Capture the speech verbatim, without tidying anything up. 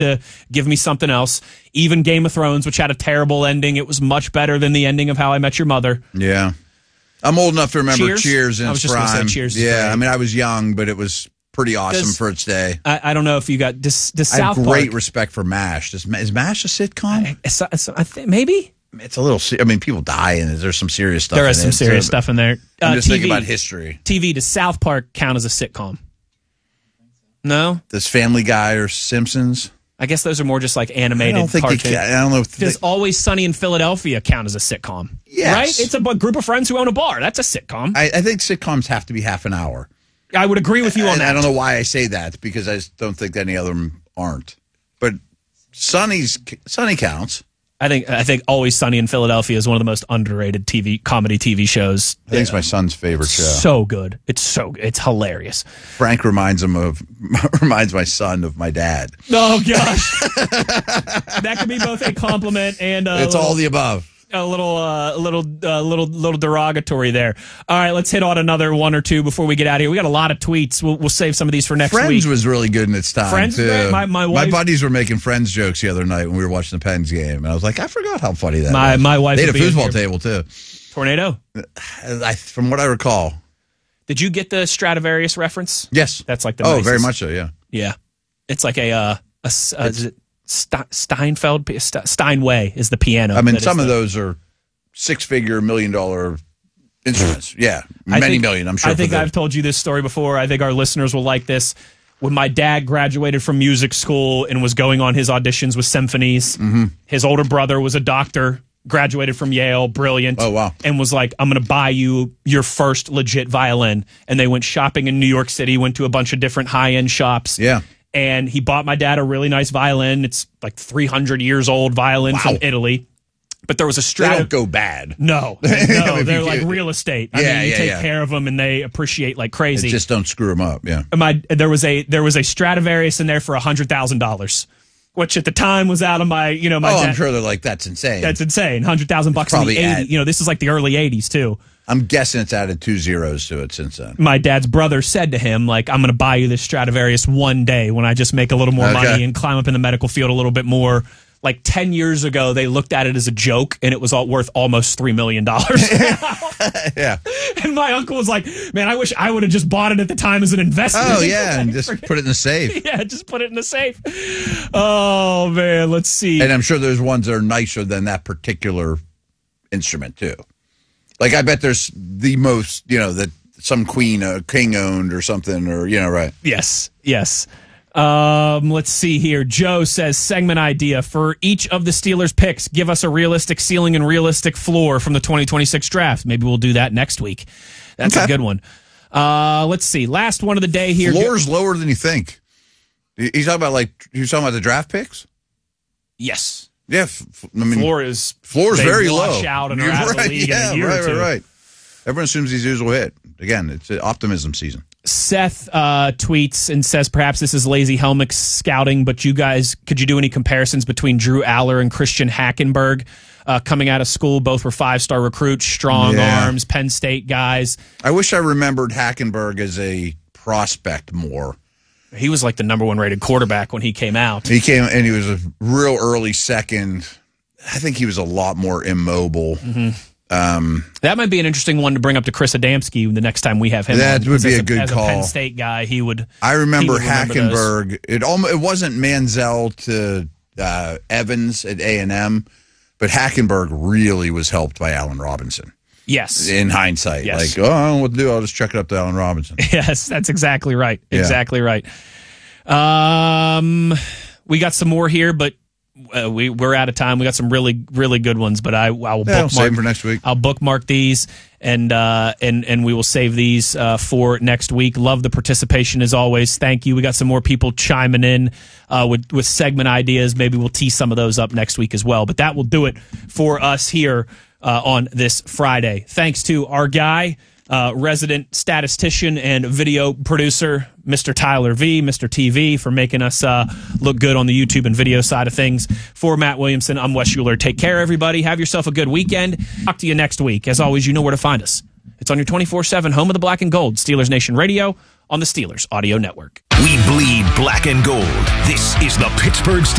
to give me something else. Even Game of Thrones, which had a terrible ending, it was much better than the ending of How I Met Your Mother. Yeah. I'm old enough to remember Cheers, Cheers in I was its just going to prime. say Cheers. Yeah, I mean, I was young, but it was pretty awesome Does, for its day. I, I don't know if you got does, does I South have great Park, respect for MASH. Does, is MASH a sitcom? I, it's, it's, I think maybe It's a little. I mean, people die, and there's some serious stuff. there in is some it, serious so, stuff in there. I'm Uh, just T V, thinking about history. T V, does South Park count as a sitcom? No, Does Family Guy or Simpsons? I guess those are more just like I animated. don't think you cartoon. can. I don't know. If Does they, Always Sunny in Philadelphia count as a sitcom? Yes. Right? It's a bu- group of friends who own a bar. That's a sitcom. I, I, I think sitcoms have to be half an hour. I would agree with you on And that. I don't know why I say that because I just don't think any of them aren't. But Sunny's Sunny counts. I think I think Always Sunny in Philadelphia is one of the most underrated T V comedy T V shows. I think it's my son's favorite show. So good. It's so it's hilarious. Frank reminds him of reminds my son of my dad. Oh gosh. That could be both a compliment and a It's little, all the above. a little uh, little uh, little little derogatory there. All right, let's hit on another one or two before we get out of here. We got a lot of tweets. We'll, we'll save some of these for next Friends week. was really good in its time, Friends, too. my- my wife- buddies were making Friends jokes the other night when we were watching the Pens game, and I was like, I forgot how funny that My- was. my wife They had would a be in foosball here. table, too. Tornado. I, from what I recall. Did you get the Stradivarius reference? Yes. That's like the Oh, nicest. very much so, yeah. Yeah, it's like a uh, a, s- uh, is it Ste- Steinfeld pi- Ste- Steinway is the piano. I mean, that is some of the- those are six-figure, million-dollar instruments. Yeah, I many think- million, I'm sure. I think for the- I've told you this story before. I think our listeners will like this. When my dad graduated from music school and was going on his auditions with symphonies, Mm-hmm. his older brother was a doctor, graduated from Yale, brilliant. Oh, wow. And was like, I'm going to buy you your first legit violin. And they went shopping in New York City, went to a bunch of different high-end shops. Yeah. And he bought my dad a really nice violin. It's like three hundred years old violin Wow. from Italy. But there was a They Stradiv- don't go bad. No, no, If they're you like get- real estate. I Yeah, mean, you yeah, take yeah. care of them and they appreciate like crazy. Just don't screw them up, yeah. my there was a there was a Stradivarius in there for a hundred thousand dollars, which at the time was out of my you know my Oh, dad, I'm sure they're like, that's insane. that's insane. Hundred thousand bucks in Probably the eighties. add- You know, this is like the early eighties too. I'm guessing it's added two zeros to it since then. My dad's brother said to him, like, I'm going to buy you this Stradivarius one day when I just make a little more Okay. money and climb up in the medical field a little bit more. Like ten years ago, they looked at it as a joke, and it was all worth almost three million dollars. Yeah. And my uncle was like, man, I wish I would have just bought it at the time as an investment. Oh, yeah, and just put it in the safe. Yeah, just put it in the safe. Oh, man, let's see. And I'm sure there's ones that are nicer than that particular instrument, too. Like, I bet there's the most, you know, that some queen, uh, king owned or something, or, you know, right. Yes, yes. Um, let's see here. Joe says, segment idea for each of the Steelers picks. Give us a realistic ceiling and realistic floor from the twenty twenty-six draft. Maybe we'll do that next week. That's Okay. a good one. Uh, let's see. Last one of the day here. Floor's lower than you think. He's talking about, like, he's talking about the draft picks? Yes. Yeah. f- f- I mean, Floor is floor's they very wash low. out and are You're out of the right. league Yeah, in a year right, or two. right, right. Everyone assumes he's usual hit. Again, it's an optimism season. Seth uh, tweets and says, perhaps this is lazy helmet scouting, but you guys, could you do any comparisons between Drew Aller and Christian Hackenberg uh, coming out of school? Both were five-star recruits, strong Yeah. arms, Penn State guys. I wish I remembered Hackenberg as a prospect more. He was like the number one rated quarterback when he came out. He came and he was a real early second. I think he was a lot more immobile. Mm-hmm. Um, That might be an interesting one to bring up to Chris Adamski the next time we have him. That on, would because be as a good as call. a Penn State guy, he would. I remember, he would remember Hackenberg. It almost it wasn't Manziel to uh, Evans at A and M, but Hackenberg really was helped by Allen Robinson. Yes. In hindsight, Yes. like, oh, I don't know what to do. I'll just check it up to Allen Robinson. Yes, that's exactly right. Yeah. Exactly right. Um, we got some more here, but uh, we we're out of time. We got some really really good ones, but I I will Yeah, I'll bookmark save them for next week. I'll bookmark these and uh and and we will save these uh for next week. Love the participation as always. Thank you. We got some more people chiming in uh with with segment ideas. Maybe we'll tee some of those up next week as well. But that will do it for us here uh on this Friday. Thanks to our guy, Uh, resident statistician and video producer, Mister Tyler V, Mister T V, for making us uh, look good on the YouTube and video side of things. For Matt Williamson, I'm Wes Euler. Take care, everybody. Have yourself a good weekend. Talk to you next week. As always, you know where to find us. It's on your twenty-four seven home of the black and gold, Steelers Nation Radio on the Steelers Audio Network. We bleed black and gold. This is the Pittsburgh Steelers.